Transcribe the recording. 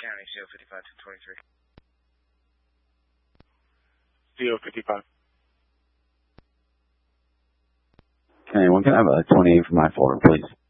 County, CO 55 to 23. CO 55. Okay, we can have a 28 for my Florida, please.